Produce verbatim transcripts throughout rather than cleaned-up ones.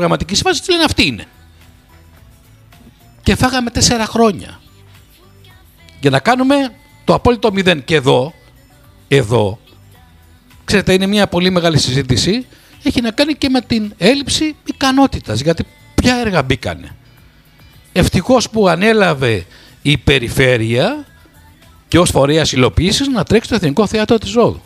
προγραμματική σύμβαση, λένε αυτή είναι. Και φάγαμε τέσσερα χρόνια. Για να κάνουμε το απόλυτο μηδέν. Και εδώ, εδώ, ξέρετε, είναι μια πολύ μεγάλη συζήτηση. Έχει να κάνει και με την έλλειψη ικανότητας. Γιατί ποια έργα μπήκανε. Ευτυχώς που ανέλαβε η περιφέρεια και ως φορέας υλοποίησης να τρέξει το Εθνικό Θέατρο της Ρόδου.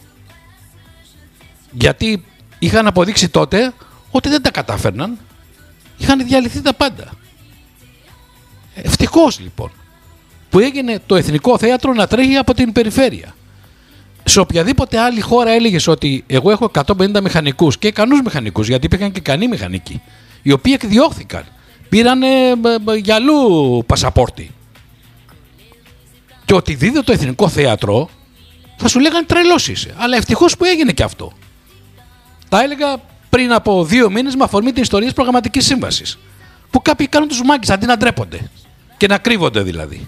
Γιατί είχαν αποδείξει τότε ότι δεν τα κατάφερναν. Είχαν διαλυθεί τα πάντα. Ευτυχώς λοιπόν που έγινε το Εθνικό Θέατρο να τρέχει από την περιφέρεια. Σε οποιαδήποτε άλλη χώρα έλεγες ότι εγώ έχω εκατόν πενήντα μηχανικούς και ικανούς μηχανικούς, γιατί υπήρχαν και ικανοί μηχανικοί, οι οποίοι εκδιώχθηκαν, πήραν για αλλού πασαπόρτι. Και ότι δίδε το Εθνικό Θέατρο, θα σου λέγανε τρελός είσαι. Αλλά ευτυχώς που έγινε και αυτό. Τα έλεγα πριν από δύο μήνες με αφορμή την ιστορία της προγραμματικής σύμβασης. Που κάποιοι κάνουν τους μάγκες αντί να ντρέπονται. Και να κρύβονται δηλαδή.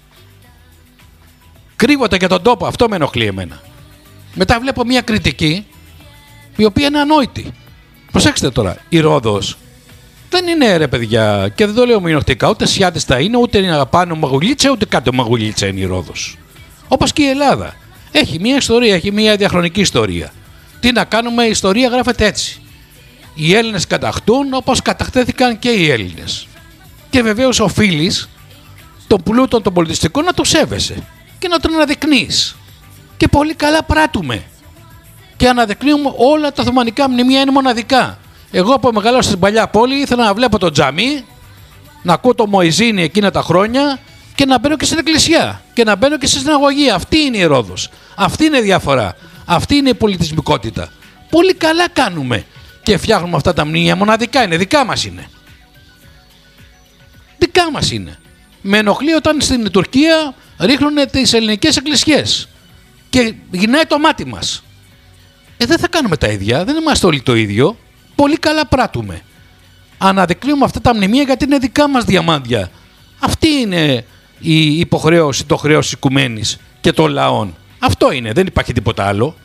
Κρύβονται για τον τόπο, αυτό με ενοχλεί εμένα. Μετά βλέπω μια κριτική η οποία είναι ανόητη. Προσέξτε τώρα, η Ρόδος δεν είναι ρε παιδιά, και δεν το λέω μειονεκτικά, ούτε σιάτες θα είναι, ούτε είναι πάνω μαγουλίτσα, ούτε κάτω μαγουλίτσα είναι η Ρόδος. Όπως και η Ελλάδα. Έχει μια ιστορία, έχει μια διαχρονική ιστορία. Τι να κάνουμε, η ιστορία γράφεται έτσι. Οι Έλληνες κατακτούν όπως κατακτέθηκαν και οι Έλληνες. Και βεβαίως οφείλεις τον πλούτο των πολιτιστικών να το σέβεσαι και να τον αναδεικνύεις. Και πολύ καλά πράττουμε. Και αναδεικνύουμε όλα τα Οθωμανικά μνημεία είναι μοναδικά. Εγώ από μεγαλώσα στην παλιά πόλη ήθελα να βλέπω το τζαμί, να ακούω το Μωυζίνι εκείνα τα χρόνια και να μπαίνω και στην εκκλησιά και να μπαίνω και στη συναγωγή. Αυτή είναι η Ρόδος. Αυτή είναι η διαφορά. Αυτή είναι η πολιτισμικότητα. Πολύ καλά κάνουμε και φτιάχνουμε αυτά τα μνημεία μοναδικά. Είναι δικά μας είναι. Δικά μας είναι. Με ενοχλεί όταν στην Τουρκία ρίχνουν τις ελληνικές εκκλησιές και γυρνάει το μάτι μας. Ε, δεν θα κάνουμε τα ίδια. Δεν είμαστε όλοι το ίδιο. Πολύ καλά πράττουμε. Αναδεικνύουμε αυτά τα μνημεία γιατί είναι δικά μας διαμάντια. Αυτή είναι η υποχρέωση, το χρέος της οικουμένης και των λαών. Αυτό είναι, δεν υπάρχει τίποτα άλλο.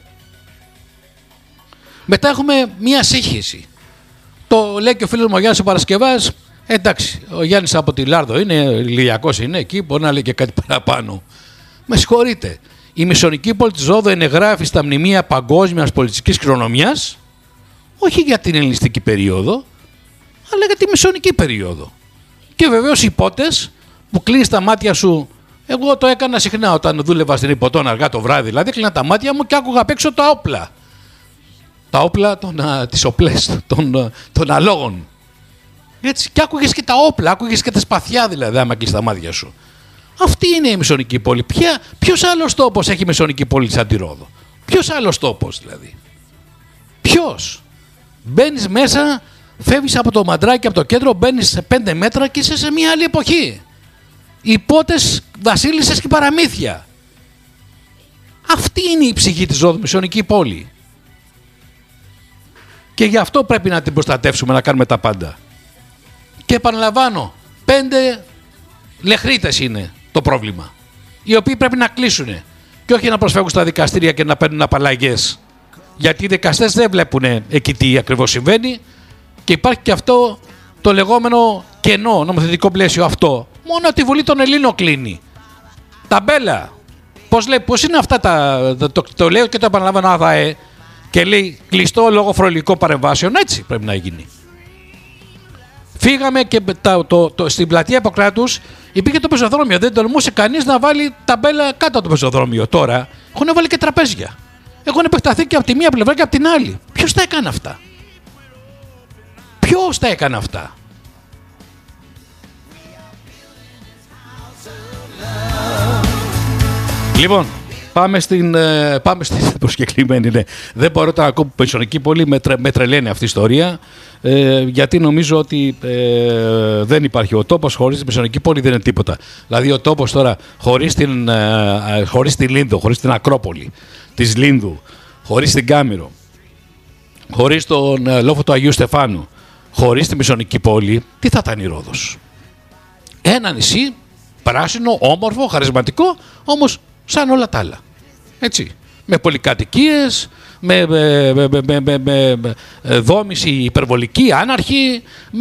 Μετά έχουμε μία σύγχυση. Το λέει και ο φίλος μου ο Γιάννης ο Παρασκευάς. Εντάξει, ο Γιάννης από τη Λάρδο είναι, ηλιακός είναι εκεί, μπορεί να λέει και κάτι παραπάνω. Με συγχωρείτε. Η μισονική πόλη της Ρόδου ενεγράφει στα μνημεία παγκόσμιας πολιτιστικής κληρονομιάς, όχι για την ελληνιστική περίοδο, αλλά για τη μισονική περίοδο. Και βεβαίως οι υπότες που κλείνεις τα μάτια σου, εγώ το έκανα συχνά όταν δούλευα στην Υποτών αργά το βράδυ, δηλαδή κλείνα τα μάτια μου και άκουγα απ' έξω τα όπλα. Τα όπλα, των, α, τις οπλές των, των αλόγων. Έτσι, και άκουγες και τα όπλα, άκουγες και τα σπαθιά δηλαδή, άμα κλείσεις τα μάτια σου. Αυτή είναι η μισονική πόλη. Ποια, ποιος άλλος τόπος έχει μισονική πόλη σαν τη Ρόδο? Ποιος άλλος τόπος δηλαδή? Ποιος? Μπαίνεις μέσα, φεύγεις από το μαντράκι, από το κέντρο, μπαίνεις σε πέντε μέτρα και είσαι σε μια άλλη εποχή. Υπότες, βασίλισσες και παραμύθια. Αυτή είναι η ψυχή της Ρόδου, μισονική πόλη. Και γι' αυτό πρέπει να την προστατεύσουμε, να κάνουμε τα πάντα. Και επαναλαμβάνω, πέντε λεχρίτες είναι το πρόβλημα, οι οποίοι πρέπει να κλείσουν και όχι να προσφεύγουν στα δικαστήρια και να παίρνουν απαλλαγές. Γιατί οι δικαστές δεν βλέπουν εκεί τι ακριβώς συμβαίνει και υπάρχει και αυτό το λεγόμενο κενό νομοθετικό πλαίσιο αυτό. Μόνο τη Βουλή των Ελλήνων κλείνει. Ταμπέλα. Πώς λέει, πώς είναι αυτά τα. Το, το, το λέω και το επαναλαμβάνω ΑΔΑΕ και λέει κλειστό λόγω φορολογικών παρεμβάσεων. Έτσι πρέπει να γίνει. Φύγαμε και τα, το, το, στην πλατεία Ιπποκράτους υπήρχε το πεζοδρόμιο. Δεν τολμούσε κανείς να βάλει ταμπέλα κάτω από το πεζοδρόμιο. Τώρα έχουν βάλει και τραπέζια. Έχουν επεκταθεί και από τη μία πλευρά και από την άλλη. Ποιος τα έκανε αυτά? Ποιος τα έκανε αυτά? Λοιπόν, πάμε στην, πάμε στην προσκεκλημένη. Ναι. Δεν μπορώ να ακούω μισονική πόλη, με, τρε, με τρελαίνει αυτή η ιστορία. Ε, γιατί νομίζω ότι ε, δεν υπάρχει ο τόπος χωρίς τη μισονική πόλη, δεν είναι τίποτα. Δηλαδή ο τόπος τώρα χωρίς την, ε, χωρίς την Λίνδο, χωρίς την Ακρόπολη της Λίνδου, χωρίς την Κάμηρο, χωρίς τον ε, λόφο του Αγίου Στεφάνου, χωρίς τη μισονική πόλη, τι θα ήταν η Ρόδος? Ένα νησί πράσινο, όμορφο, χαρισματικό, όμως σαν όλα τα άλλα. Έτσι. Με πολυκατοικίες, με, με, με, με, με, με δόμηση υπερβολική, άναρχη,